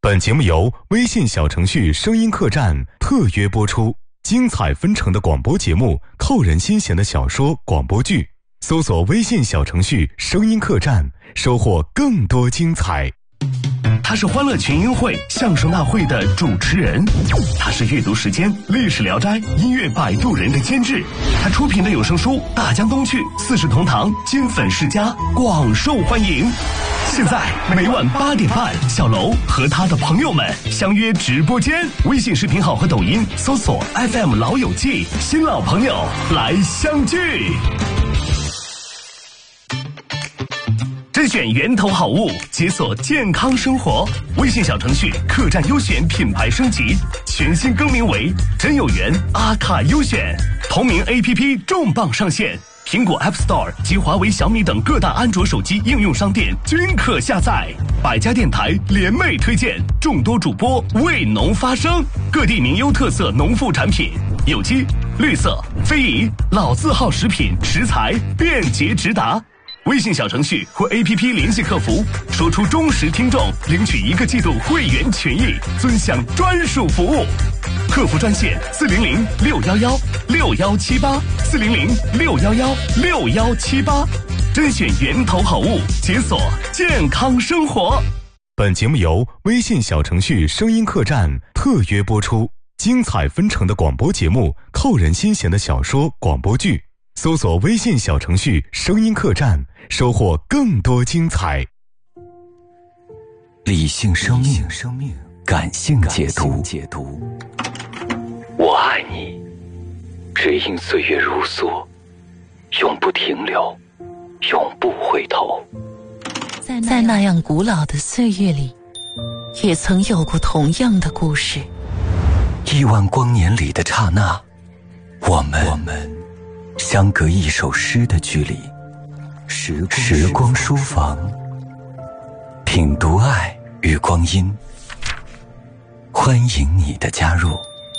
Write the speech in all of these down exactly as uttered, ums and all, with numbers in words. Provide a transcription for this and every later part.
本节目由微信小程序声音客栈特约播出，精彩纷呈的广播节目，扣人心弦的小说广播剧，搜索微信小程序声音客栈，收获更多精彩。 他是欢乐群英会相声大会的主持人，他是阅读时间历史聊斋音乐摆渡人的监制，他出品的有声书《大江东去》四世同堂金粉世家广受欢迎。现在每晚八点半，小楼和他的朋友们相约直播间，微信视频号和抖音搜索 F M 老友记，新老朋友来相聚。甄选源头好物，解锁健康生活。微信小程序客栈优选品牌升级，全新更名为真有缘阿卡优选。同名 A P P 重磅上线，苹果 App Store 及华为、小米等各大安卓手机应用商店均可下载。百家电台联袂推荐，众多主播为农发声，各地名优特色农副产品，有机、绿色、非遗、老字号食品食材便捷直达。微信小程序或 A P P 联系客服，说出忠实听众，领取一个季度会员权益，尊享专属服务。客服专线四零零六幺幺六幺七八四零零六幺幺六幺七八，甄选源头好物，解锁健康生活。 本节目由微信小程序声音客栈特约播出，精彩纷呈的广播节目，扣人心弦的小说广播剧，搜索微信小程序声音客栈，收获更多精彩。 理性生命，感性解读。我爱你，只因岁月如梭，永不停留，永不回头。 在那样古老的岁月里，也曾有过同样的故事。 亿万光年里的刹那，我们我们相隔一首诗的距离。时光, 时光书房，品读爱与光阴，欢迎你的加入。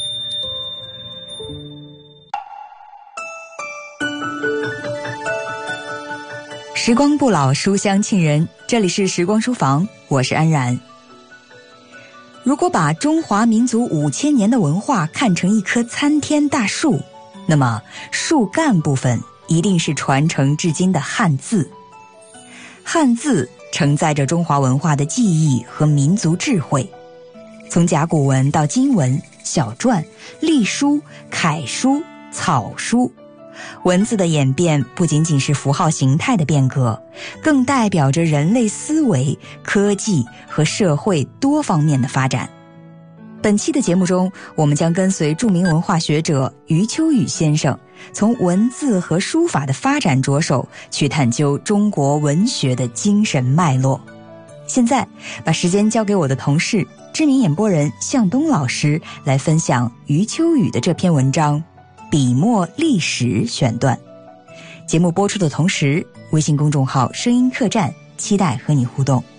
时光不老，书香沁人，这里是时光书房，我是安然。如果把中华民族五千年的文化看成一棵参天大树，那么树干部分一定是传承至今的汉字。汉字承载着中华文化的记忆和民族智慧，从甲骨文到金文、小篆、隶书、楷书、草书，文字的演变不仅仅是符号形态的变革，更代表着人类思维、科技和社会多方面的发展。本期的节目中，我们将跟随著名文化学者余秋雨先生，从文字和书法的发展着手，去探究中国文学的精神脉络。现在把时间交给我的同事，知名演播人向东老师，来分享余秋雨的这篇文章《笔墨历史》选段。节目播出的同时，微信公众号声音客栈期待和你互动。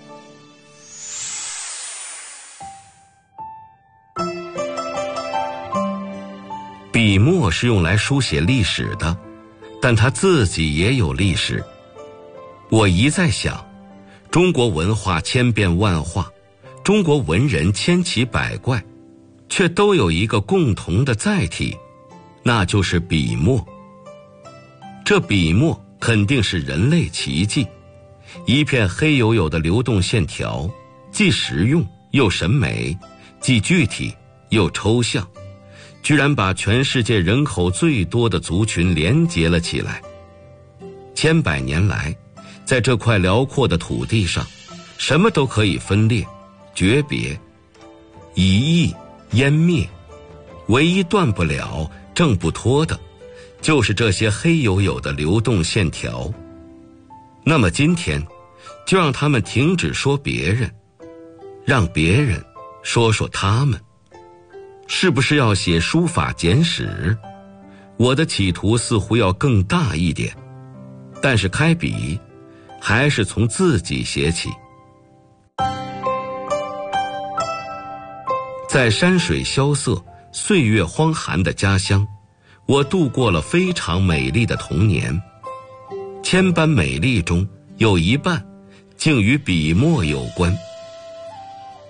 笔墨是用来书写历史的，但它自己也有历史。我一再想，中国文化千变万化，中国文人千奇百怪，却都有一个共同的载体，那就是笔墨。这笔墨肯定是人类奇迹，一片黑黝黝的流动线条，既实用又审美，既具体又抽象，居然把全世界人口最多的族群连结了起来。千百年来，在这块辽阔的土地上，什么都可以分裂、诀别、移易、湮灭，唯一断不了、挣不脱的，就是这些黑黝黝的流动线条。那么今天，就让他们停止说别人，让别人说说他们。是不是要写书法简史？我的企图似乎要更大一点，但是开笔还是从自己写起。在山水萧瑟、岁月荒寒的家乡，我度过了非常美丽的童年。千般美丽中，有一半竟与笔墨有关。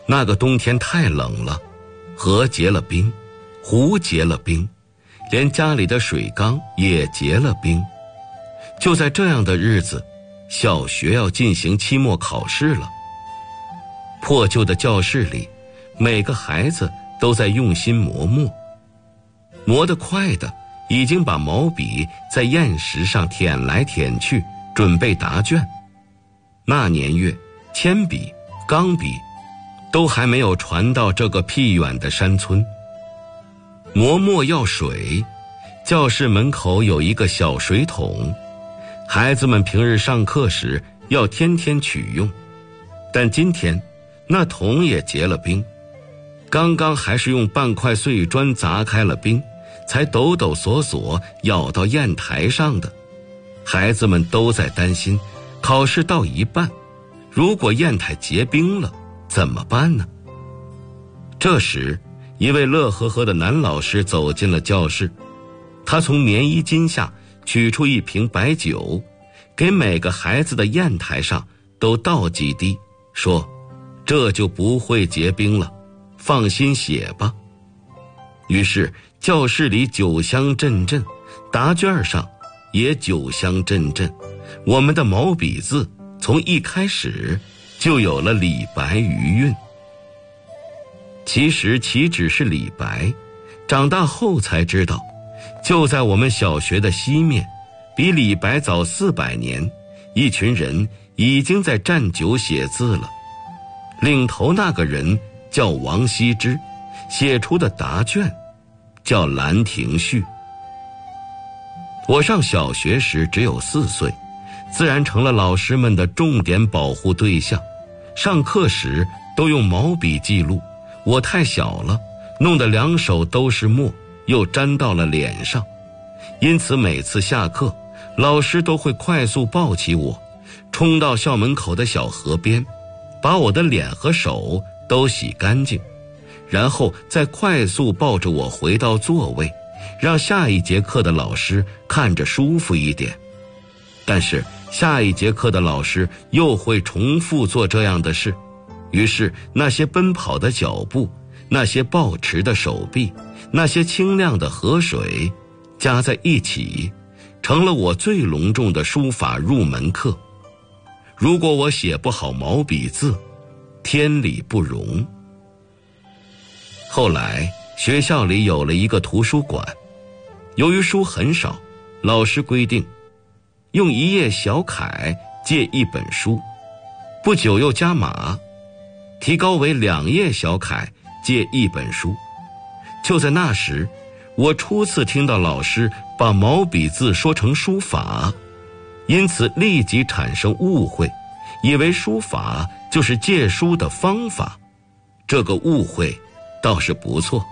那个冬天太冷了，河结了冰，湖结了冰，连家里的水缸也结了冰。就在这样的日子，小学要进行期末考试了。破旧的教室里，每个孩子都在用心磨墨，磨得快的已经把毛笔在砚石上舔来舔去，准备答卷。那年月，铅笔、钢笔都还没有传到这个僻远的山村。磨墨要水，教室门口有一个小水桶，孩子们平日上课时要天天取用，但今天那桶也结了冰，刚刚还是用半块碎砖砸开了冰，才抖抖索索舀到砚台上的。孩子们都在担心，考试到一半，如果砚台结冰了怎么办呢？这时一位乐呵呵的男老师走进了教室，他从棉衣襟下取出一瓶白酒，给每个孩子的砚台上都倒几滴，说这就不会结冰了，放心写吧。于是教室里酒香阵阵，答卷上也酒香阵阵，我们的毛笔字从一开始就有了李白余韵。其实岂止是李白，长大后才知道，就在我们小学的西面，比李白早四百年，一群人已经在蘸酒写字了。领头那个人叫王羲之，写出的答卷叫《兰亭序》。我上小学时只有四岁，自然成了老师们的重点保护对象。上课时都用毛笔记录，我太小了，弄得两手都是墨，又沾到了脸上。因此每次下课，老师都会快速抱起我，冲到校门口的小河边，把我的脸和手都洗干净，然后再快速抱着我回到座位，让下一节课的老师看着舒服一点。但是下一节课的老师又会重复做这样的事，于是那些奔跑的脚步，那些抱持的手臂，那些清亮的河水加在一起，成了我最隆重的书法入门课。如果我写不好毛笔字，天理不容。后来学校里有了一个图书馆，由于书很少，老师规定用一页小楷借一本书，不久又加码，提高为两页小楷借一本书。就在那时，我初次听到老师把毛笔字说成书法，因此立即产生误会，以为书法就是借书的方法。这个误会倒是不错。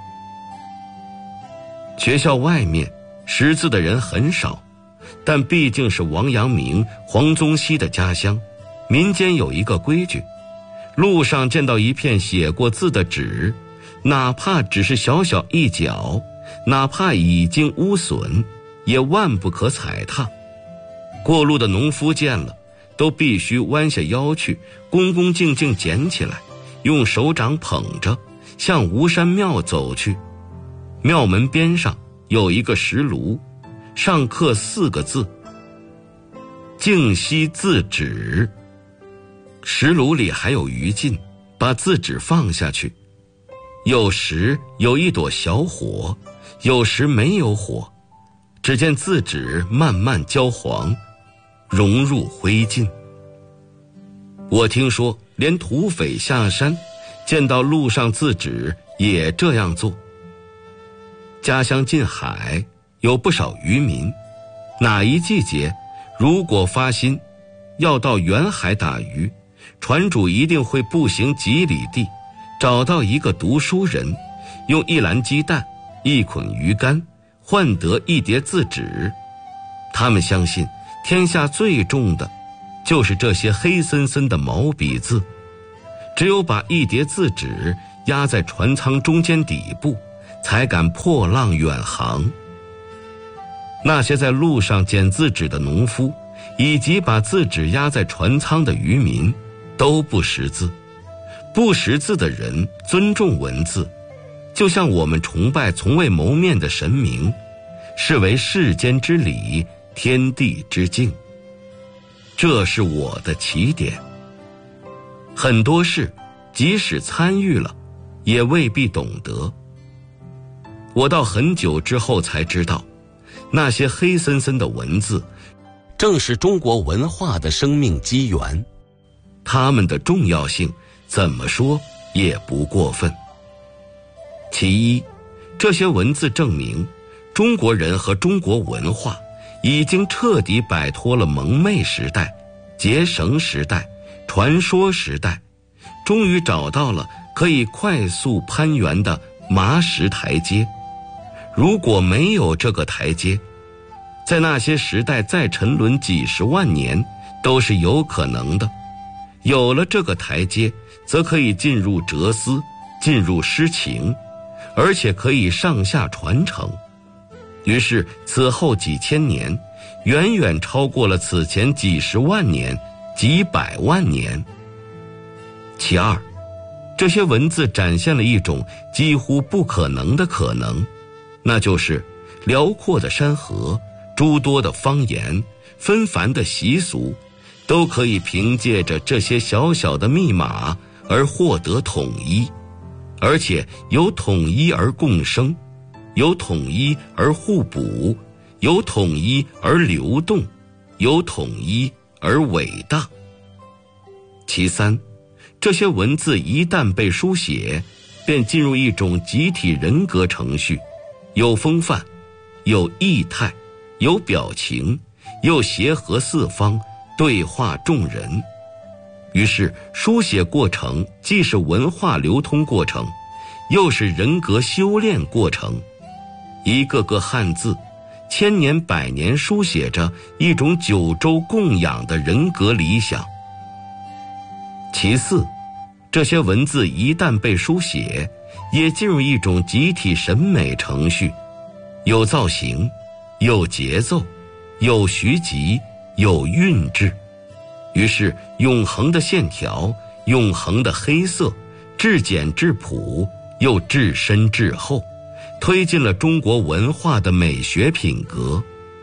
学校外面识字的人很少，但毕竟是王阳明、黄宗羲的家乡，民间有一个规矩，路上见到一片写过字的纸，哪怕只是小小一角，哪怕已经污损，也万不可踩踏。过路的农夫见了，都必须弯下腰去，恭恭敬敬捡起来，用手掌捧着，向吴山庙走去。庙门边上有一个石炉，上刻四个字：净息字纸。石炉里还有余烬，把字纸放下去，有时有一朵小火，有时没有火，只见字纸慢慢焦黄，融入灰烬。我听说连土匪下山见到路上字纸也这样做。家乡近海，有不少渔民，哪一季节如果发心要到远海打鱼，船主一定会步行几里地，找到一个读书人，用一篮鸡蛋、一捆鱼竿换得一叠字纸。他们相信天下最重的就是这些黑森森的毛笔字，只有把一叠字纸压在船舱中间底部，才敢破浪远航。那些在路上捡字纸的农夫，以及把字纸压在船舱的渔民，都不识字， 不识字的人尊重文字，就像我们崇拜从未谋面的神明，视为世间之礼，天地之敬。这是我的起点。很多事即使参与了，也未必懂得。我到很久之后才知道，那些黑森森的文字正是中国文化的生命机缘，它们的重要性怎么说也不过分。其一，这些文字证明中国人和中国文化已经彻底摆脱了蒙昧时代、结绳时代、传说时代，终于找到了可以快速攀援的麻石台阶。如果没有这个台阶，在那些时代再沉沦几十万年都是有可能的。有了这个台阶，则可以进入哲思，进入诗情，而且可以上下传承。于是此后几千年远远超过了此前几十万年、几百万年。其二，这些文字展现了一种几乎不可能的可能，那就是辽阔的山河、诸多的方言、纷繁的习俗，都可以凭借着这些小小的密码而获得统一，而且由统一而共生，由统一而互补，由统一而流动，由统一而伟大。其三，这些文字一旦被书写，便进入一种集体人格程序，有风范，有意态，有表情，又协和四方，对话众人。于是书写过程既是文化流通过程，又是人格修炼过程。一个个汉字，千年百年书写着一种九州供养的人格理想。其四，这些文字一旦被书写，也进入一种集体审美程序，有造型，有节奏，有徐疾，有韵致。于是永恒的线条，永恒的黑色，至简至朴，又至深至厚，推进了中国文化的美学品格。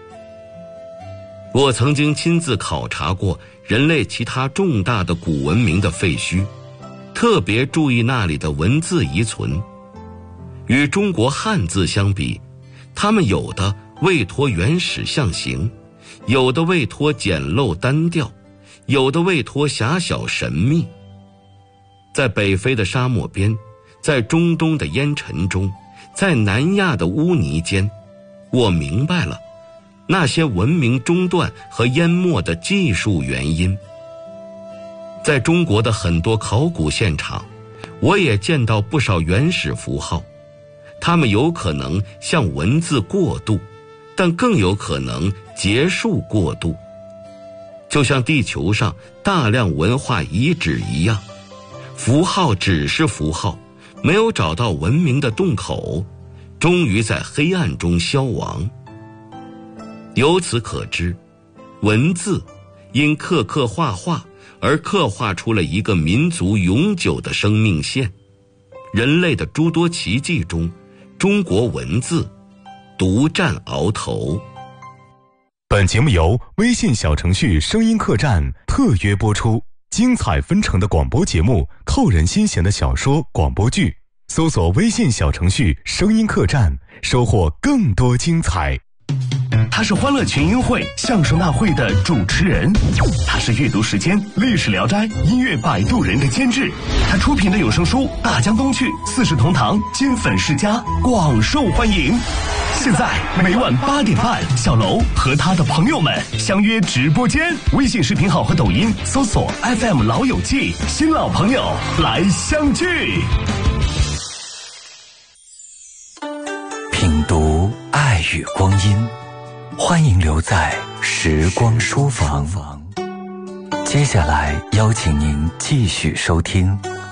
我曾经亲自考察过人类其他重大的古文明的废墟，特别注意那里的文字遗存。与中国汉字相比，它们有的未脱原始象形，有的未脱简陋单调，有的未脱狭小神秘。在北非的沙漠边，在中东的烟尘中，在南亚的污泥间，我明白了那些文明中断和淹没的技术原因。在中国的很多考古现场，我也见到不少原始符号，它们有可能向文字过渡，但更有可能结束过渡。就像地球上大量文化遗址一样，符号只是符号，没有找到文明的洞口，终于在黑暗中消亡。由此可知，文字因刻刻画画而刻画出了一个民族永久的生命线。人类的诸多奇迹中，中国文字独占鳌头。 本节目由微信小程序声音客栈特约播出，精彩纷呈的广播节目，扣人心弦的小说广播剧，搜索微信小程序声音客栈，收获更多精彩。 他是欢乐群英会相声大会的主持人，他是阅读时间历史聊斋音乐摆渡人的监制，他出品的有声书《大江东去》四世同堂金粉世家广受欢迎。现在每晚八点半，小楼和他的朋友们相约直播间，微信视频号和抖音搜索 F M 老友记，新老朋友来相聚。 品读爱与光阴，欢迎留在时光书房。接下来邀请您继续收听